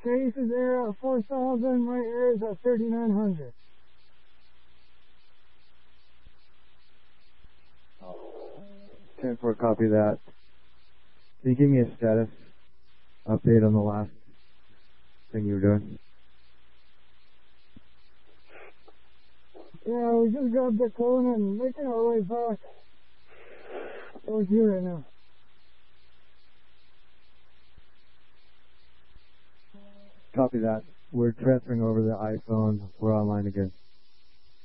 Chase is there at 4,000. My air is at 3,900. 10-4, copy that. Can you give me a status update on the last thing you were doing? Yeah, we just got Daytona and making our way back towards you right now. Copy that. We're transferring over the iPhone. We're online again.